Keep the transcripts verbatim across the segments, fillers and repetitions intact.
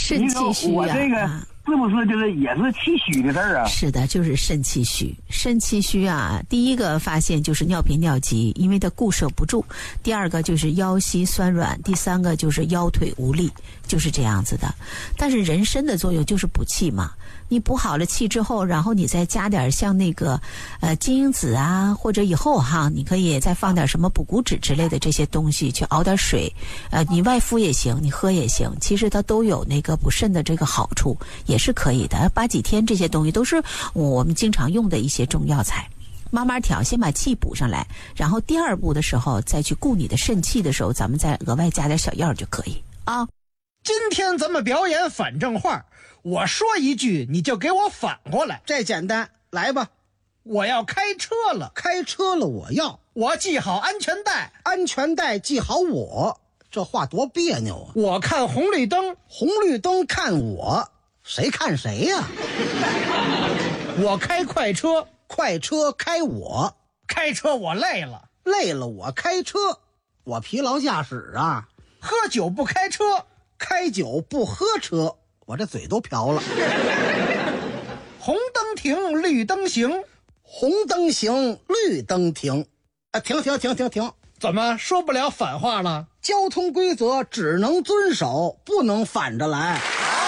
肾气虚啊。 我这个是不是就是也是气虚的事儿啊？ 是的，就是肾气虚。肾气虚啊，第一个发现就是尿频尿急，因为它固摄不住；第二个就是腰膝酸软；第三个就是腰腿无力，就是这样子的。但是人参的作用就是补气嘛。你补好了气之后，然后你再加点像那个呃金银子啊，或者以后哈，你可以再放点什么补骨脂之类的这些东西，去熬点水，呃，你外敷也行，你喝也行，其实它都有那个补肾的这个好处，也是可以的。八几天这些东西都是我们经常用的一些中药材。慢慢调，先把气补上来，然后第二步的时候再去顾你的肾气的时候，咱们再额外加点小药就可以啊。 今天咱们表演反正话，我说一句你就给我反过来。 这简单，来吧。 我要开车了， 开车了我要， 我系好安全带， 安全带系好我。这话多别扭啊！ 我看红绿灯， 红绿灯看我，谁看谁呀、啊？ 我开快车， 快车开我， 开车我累了， 累了我开车，我疲劳驾驶啊。 喝酒不开车， 开酒不喝车，我这嘴都瓢了。 红灯停，绿灯行， 红灯行，绿灯停。啊，停停停停停！ 怎么说不了反话了？ 交通规则只能遵守，不能反着来。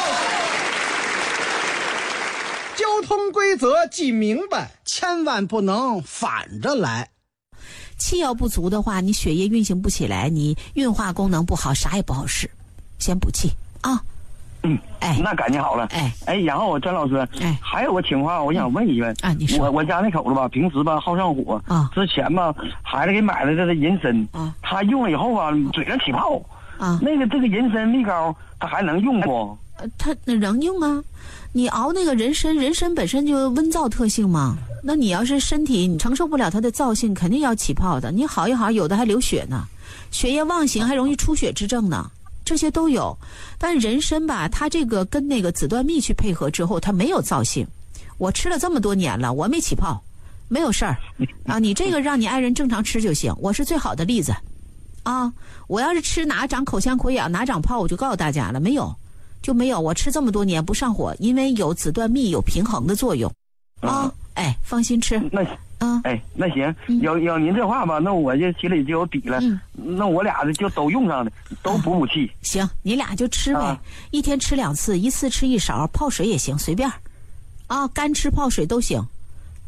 交通规则记明白， 千万不能反着来。 气要不足的话，你血液运行不起来，你运化功能不好，啥也不好使。先补气啊。 嗯， 哎， 那感情好了。 哎哎，然后我张老师， 哎， 还有个情况，我想问一问啊，你说， 我我家那口子吧，平时吧好上火啊， 之前吧，孩子给买了这个人参啊， 他用了以后啊，嘴上起泡啊， 那个这个人参蜜膏，他还能用不？ 呃，它能用啊，你熬那个人参，人参本身就温燥特性嘛，那你要是身体你承受不了它的燥性，肯定要起泡的。你好一好，有的还流血呢，血液妄行，还容易出血之症呢。这些都有，但是人参吧，它这个跟那个紫段蜜去配合之后，它没有燥性。我吃了这么多年了，我没起泡，没有事儿啊。你这个让你爱人正常吃就行，我是最好的例子啊。我要是吃哪长口腔溃疡哪长泡，我就告诉大家了，没有就没有。我吃这么多年不上火，因为有紫段蜜有平衡的作用啊。哎，放心吃。 那啊， 哎，那行，要要您这话吧，那我就心里就有底了。嗯，那我俩就都用上了，都补补气。 啊、行，你俩就吃呗、啊，一天吃两次，一次吃一勺，泡水也行，随便。啊，干吃泡水都行。